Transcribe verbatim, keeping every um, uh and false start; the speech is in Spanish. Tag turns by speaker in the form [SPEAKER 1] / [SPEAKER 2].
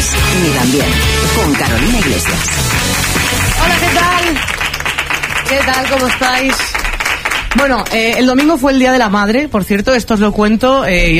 [SPEAKER 1] noticias, Miguel Ambiente, con Carolina Iglesias.
[SPEAKER 2] Hola, ¿qué tal? ¿Qué tal? ¿Cómo estáis? Bueno, eh, el domingo fue el Día de la Madre, por cierto, esto os lo cuento. Eh,